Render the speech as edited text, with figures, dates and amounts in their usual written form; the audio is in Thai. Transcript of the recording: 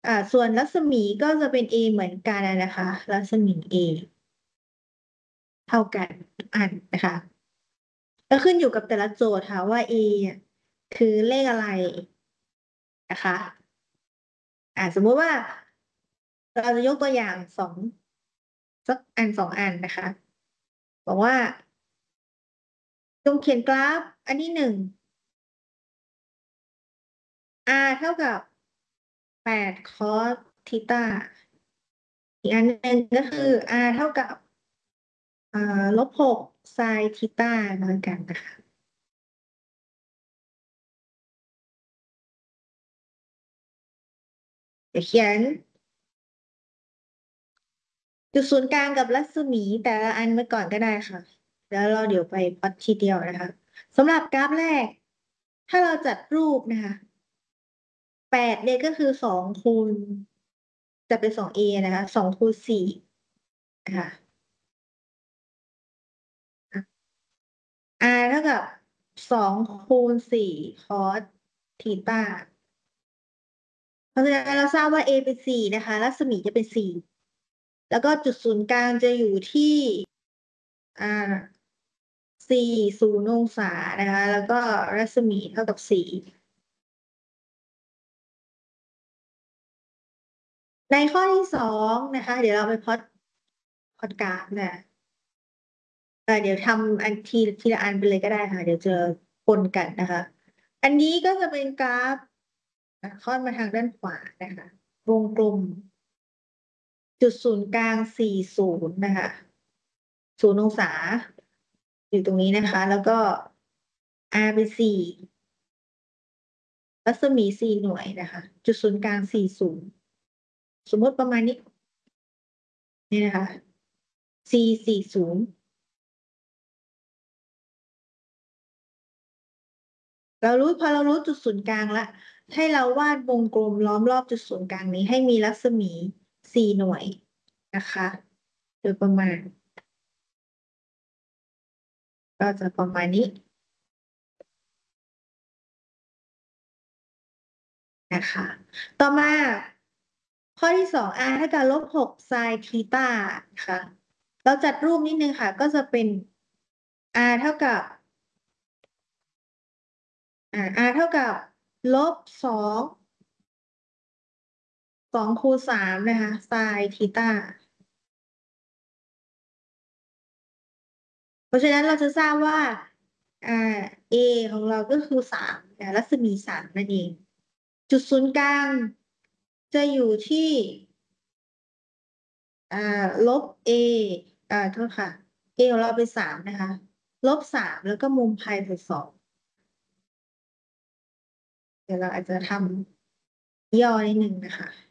ส่วนรัศมีก็จะเป็น a เหมือนกันนะคะรัศมี a เท่ากันทุกอันนะคะก็ขึ้นอยู่กับแต่ละโจทย์ค่ะว่า a เนี่ยคือเลขอะไรนะคะสมมุติว่าเราจะยกตัวอย่างสักอันสองอันนะคะบอกว่าจงเขียนกราฟอันที่หนึ่ง เท่ากับ8 cos ทีตาอีกอันหนึ่งก็คือ เท่ากับ-6 sin ทีตาเหมือนกันนะคะเดี๋ยวเขียนจุดศูนย์กลางกับรัศมีแต่ละอันไว้ก่อนก็ได้ค่ะแล้วเราเดี๋ยวไปพล็อตทีเดียวนะคะสำหรับกราฟแรกถ้าเราจัดรูปนะคะ8เนี่ยก็คือ2 คูณจะเป็น2aนะคะ2 คูณ 4นะคะเท่ากับ2 คูณ 4 cos ทีตา เพราะฉะนั้นเราทราบว่า a เป็น4นะคะรัศมีจะเป็น4แล้วก็จุดศูนย์กลางจะอยู่ที่อ่า40 องศานะคะแล้วก็รัศมีเท่ากับ4ในข้อที่2นะคะเดี๋ยวเราไปพล็อตกราฟนะเดี๋ยวทำอันทีละอันไปเลยก็ได้ค่ะเดี๋ยวจะปนกันนะคะอันนี้ก็จะเป็นกราฟค่อนมาทางด้านขวานะคะวงกลมจุดศูนย์กลาง40นะคะ0 องศาอยู่ตรงนี้นะคะแล้วก็ เป็น4รัศมี4 หน่วยนะคะจุดศูนย์กลาง40สมมติประมาณนี้นี่นะคะ c 40พอเรารู้จุดศูนย์กลางแล้วให้เราวาดวงกลมล้อมรอบจุดศูนย์กลางนี้ให้มีรัศมี4 หน่วยนะคะโดยประมาณก็จะประมาณนี้นะคะต่อมาข้อที่2เท่ากับ-6 sin ทีตาค่ะเราจัดรูปนิดนึงค่ะก็จะเป็น เท่ากับเท่ากับ-2 2 คูณ 3นะคะ sin ทีตาเพราะฉะนั้นเราจะทราบว่าอ่า a ของเราก็คือ3รัศมี3นั่นเองจุดศูนย์กลางจะอยู่ที่อ่า-a โทษค่ะ a ของเราเป็น3นะคะ-3แล้วก็มุม π/2เดี๋ยวเราอาจจะทำย่อนิดนึงนะคะ